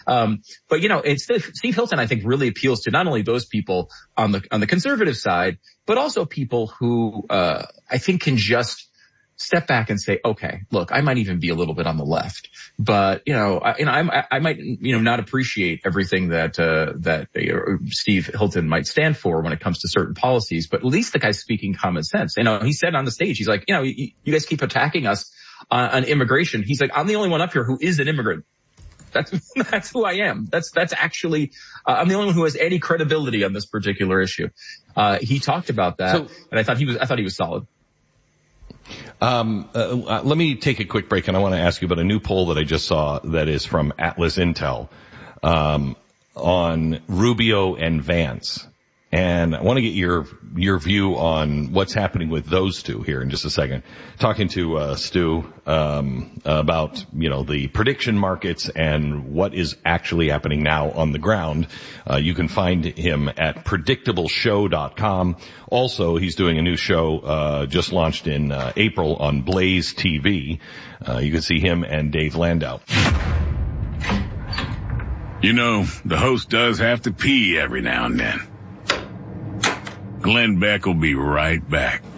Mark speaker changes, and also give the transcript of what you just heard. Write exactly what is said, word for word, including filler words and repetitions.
Speaker 1: Um, but you know, it's Steve Hilton, I think, really appeals to not only those people on the, on the conservative side, but also people who, uh, I think can just step back and say, okay, look, I might even be a little bit on the left, but you know, I, you know, I'm, I might, you know, not appreciate everything that, uh, that uh, Steve Hilton might stand for when it comes to certain policies, but at least the guy's speaking common sense. You know, he said on the stage, he's like, you know, you, you guys keep attacking us on, on immigration. He's like, I'm the only one up here who is an immigrant. That's, that's who I am. That's, that's actually, uh, I'm the only one who has any credibility on this particular issue. Uh, he talked about that, so, and I thought he was, I thought he was solid.
Speaker 2: Um, uh, let me take a quick break, and I want to ask you about a new poll that I just saw that is from Atlas Intel, um, on Rubio and Vance. And I want to get your, your view on what's happening with those two here in just a second. Talking to, uh, Stu, um, about, you know, the prediction markets and what is actually happening now on the ground. Uh, you can find him at predictable show dot com. Also, he's doing a new show, uh, just launched in, uh, April on Blaze T V. Uh, you can see him and Dave Landau.
Speaker 3: You know, the host does have to pee every now and then. Glenn Beck will be right back.